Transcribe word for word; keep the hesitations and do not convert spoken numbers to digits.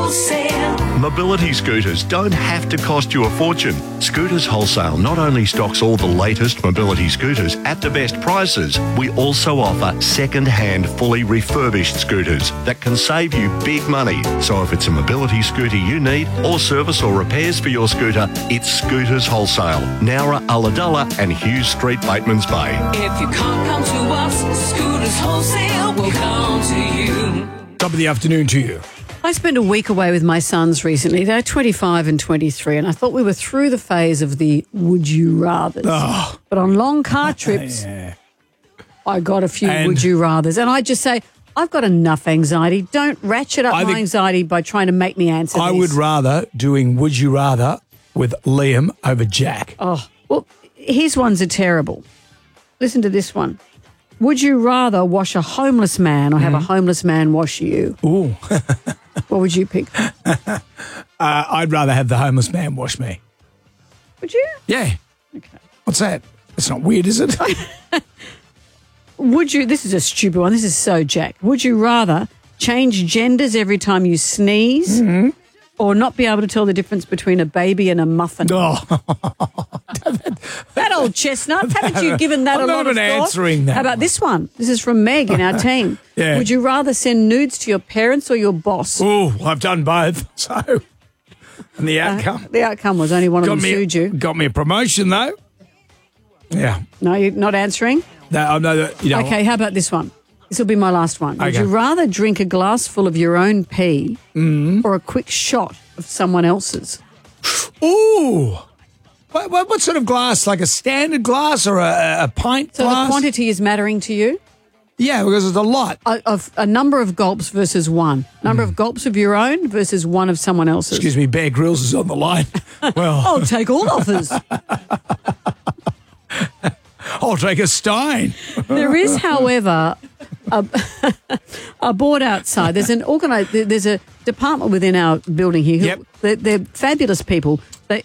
Wholesale. Mobility scooters don't have to cost you a fortune. Scooters Wholesale not only stocks all the latest mobility scooters at the best prices, we also offer second-hand, fully refurbished scooters that can save you big money. So if it's a mobility scooter you need, or service or repairs for your scooter, it's Scooters Wholesale, Nowra, Ulladulla and Hughes Street, Batemans Bay. If you can't come to us, Scooters Wholesale will come to you. Top of the afternoon to you. I spent a week away with my sons recently. They're twenty-five and twenty-three, and I thought we were through the phase of the would you rathers. Oh. But on long car trips, Yeah. I got a few And- would you rathers. And I just say, I've got enough anxiety. Don't ratchet up I my think- anxiety by trying to make me answer I these. would rather doing Would You Rather with Liam over Jack. Oh, well, his ones are terrible. Listen to this one. Would you rather wash a homeless man or have Mm-hmm. a homeless man wash you? Ooh. What would you pick? Uh, I'd rather have the homeless man wash me. Would you? Yeah. Okay. What's that? It's not weird, is it? Would you, this is a stupid one, this is so Jack. Would you rather change genders every time you sneeze Mm-hmm. or not be able to tell the difference between a baby and a muffin? Oh, That old chestnut, haven't you given that I'm a not lot of even thought? answering that How about one. this one? This is from Meg in our team. Yeah. Would you rather send nudes to your parents or your boss? oh, I've done both. So, and the outcome The outcome was only one of got them me sued you. got me a promotion though. Yeah. No, you're not answering? That, I know that. You know. Okay, how about this one? This will be my last one. Would Okay. you rather drink a glass full of your own pee Mm-hmm. or a quick shot of someone else's? Ooh. What, what, what sort of glass? Like a standard glass or a, a pint So glass? the quantity is mattering to you? Yeah, because it's a lot. A, of a number of gulps versus one. Number of gulps of your own versus one of someone else's. Hmm. Excuse me, Bear Grylls is on the line. Well, I'll take all offers. I'll take a Stein. There is, however, a, a board outside. There's an organi- There's a department within our building here. Who, Yep. they're, they're fabulous people. They